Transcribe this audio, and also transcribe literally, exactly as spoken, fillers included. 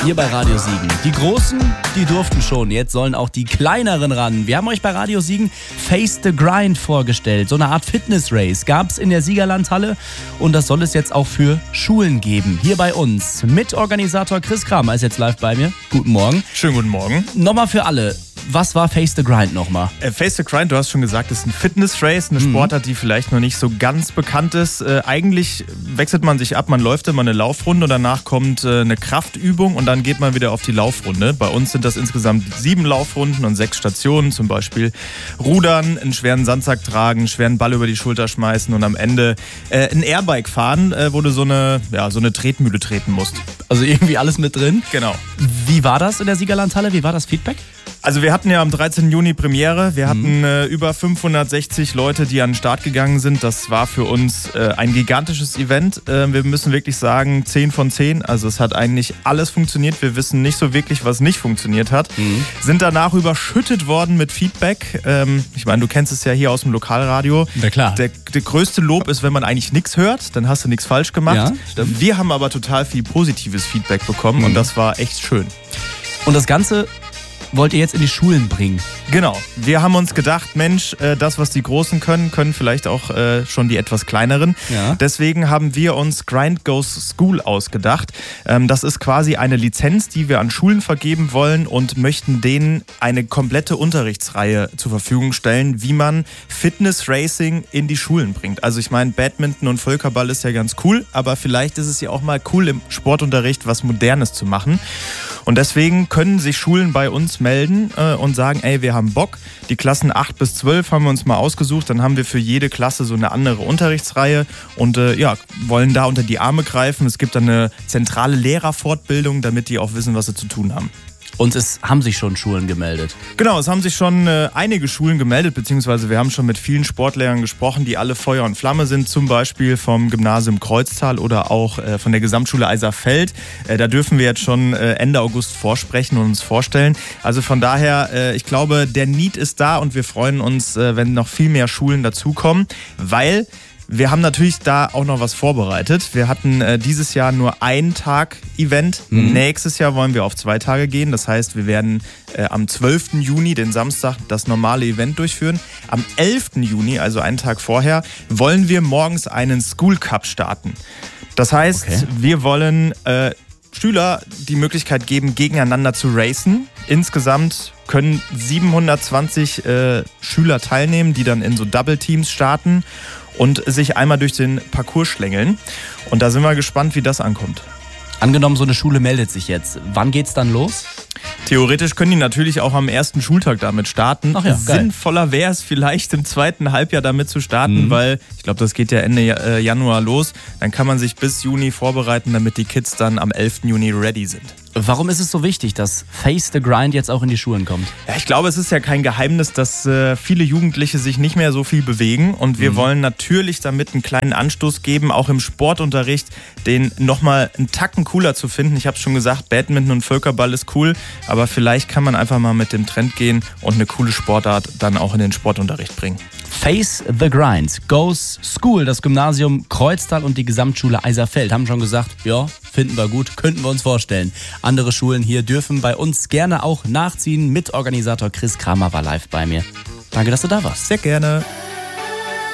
hier bei Radio Siegen. Die Großen, die durften schon, jetzt sollen auch die Kleineren ran. Wir haben euch bei Radio Siegen Face the Grind vorgestellt. So eine Art Fitness-Race gab es in der Siegerlandhalle und das soll es jetzt auch für Schulen geben. Hier bei uns. Mitorganisator Chris Kramer ist jetzt live bei mir. Guten Morgen. Schönen guten Morgen. Nochmal für alle. Was war Face the Grind nochmal? Äh, Face the Grind, du hast schon gesagt, ist ein Fitness-Race, eine mhm. Sportart, die vielleicht noch nicht so ganz bekannt ist. Äh, eigentlich wechselt man sich ab, man läuft immer eine Laufrunde und danach kommt äh, eine Kraftübung und dann geht man wieder auf die Laufrunde. Bei uns sind das insgesamt sieben Laufrunden und sechs Stationen, zum Beispiel Rudern, einen schweren Sandsack tragen, einen schweren Ball über die Schulter schmeißen und am Ende äh, ein Airbike fahren, äh, wo du so eine, ja, so eine Tretmühle treten musst. Also irgendwie alles mit drin? Genau. Wie war das in der Siegerlandhalle? Wie war das Feedback? Also wir hatten ja am dreizehnten Juni Premiere. Wir hatten äh, über fünfhundertsechzig Leute, die an den Start gegangen sind. Das war für uns äh, ein gigantisches Event. Äh, wir müssen wirklich sagen, zehn von zehn. Also es hat eigentlich alles funktioniert. Wir wissen nicht so wirklich, was nicht funktioniert hat. Mhm. Sind danach überschüttet worden mit Feedback. Ähm, ich meine, du kennst es ja hier aus dem Lokalradio. Na klar. Der, der größte Lob ist, wenn man eigentlich nichts hört, dann hast du nichts falsch gemacht. Ja, stimmt. Wir haben aber total viel positives Feedback bekommen mhm. und das war echt schön. Und das Ganze wollt ihr jetzt in die Schulen bringen? Genau. Wir haben uns gedacht, Mensch, äh, das, was die Großen können, können vielleicht auch äh, schon die etwas Kleineren. Ja. Deswegen haben wir uns Grind Goes School ausgedacht. Ähm, das ist quasi eine Lizenz, die wir an Schulen vergeben wollen und möchten denen eine komplette Unterrichtsreihe zur Verfügung stellen, wie man Fitness-Racing in die Schulen bringt. Also ich meine, Badminton und Völkerball ist ja ganz cool, aber vielleicht ist es ja auch mal cool, im Sportunterricht was Modernes zu machen. Und deswegen können sich Schulen bei uns melden äh, und sagen, ey, wir haben Bock. Die Klassen acht bis zwölf haben wir uns mal ausgesucht. Dann haben wir für jede Klasse so eine andere Unterrichtsreihe und äh, ja, wollen da unter die Arme greifen. Es gibt dann eine zentrale Lehrerfortbildung, damit die auch wissen, was sie zu tun haben. Und es haben sich schon Schulen gemeldet. Genau, es haben sich schon äh, einige Schulen gemeldet, beziehungsweise wir haben schon mit vielen Sportlehrern gesprochen, die alle Feuer und Flamme sind, zum Beispiel vom Gymnasium Kreuztal oder auch äh, von der Gesamtschule Eiserfeld. Äh, da dürfen wir jetzt schon äh, Ende August vorsprechen und uns vorstellen. Also von daher, äh, ich glaube, der Need ist da und wir freuen uns, äh, wenn noch viel mehr Schulen dazukommen, weil wir haben natürlich da auch noch was vorbereitet. Wir hatten äh, dieses Jahr nur ein Tag Event. Mhm. Nächstes Jahr wollen wir auf zwei Tage gehen. Das heißt, wir werden äh, am zwölften Juni, den Samstag, das normale Event durchführen. Am elften Juni, also einen Tag vorher, wollen wir morgens einen School Cup starten. Das heißt, okay. wir wollen äh, Schüler die Möglichkeit geben, gegeneinander zu racen. Insgesamt können siebenhundertzwanzig äh, Schüler teilnehmen, die dann in so Double-Teams starten und sich einmal durch den Parcours schlängeln. Und da sind wir gespannt, wie das ankommt. Angenommen, so eine Schule meldet sich jetzt. Wann geht's dann los? Theoretisch können die natürlich auch am ersten Schultag damit starten. Ach ja, sinnvoller wäre es vielleicht im zweiten Halbjahr damit zu starten, mhm. weil ich glaube, das geht ja Ende Januar los. Dann kann man sich bis Juni vorbereiten, damit die Kids dann am elften Juni ready sind. Warum ist es so wichtig, dass Face the Grind jetzt auch in die Schulen kommt? Ja, ich glaube, es ist ja kein Geheimnis, dass äh, viele Jugendliche sich nicht mehr so viel bewegen und wir mhm. wollen natürlich damit einen kleinen Anstoß geben, auch im Sportunterricht, den nochmal einen Tacken cooler zu finden. Ich habe es schon gesagt, Badminton und Völkerball ist cool, aber vielleicht kann man einfach mal mit dem Trend gehen und eine coole Sportart dann auch in den Sportunterricht bringen. Face the Grind Goes School, das Gymnasium Kreuztal und die Gesamtschule Eiserfeld haben schon gesagt, ja, finden wir gut, könnten wir uns vorstellen. Andere Schulen hier dürfen bei uns gerne auch nachziehen. Mitorganisator Chris Kramer war live bei mir. Danke, dass du da warst. Sehr gerne.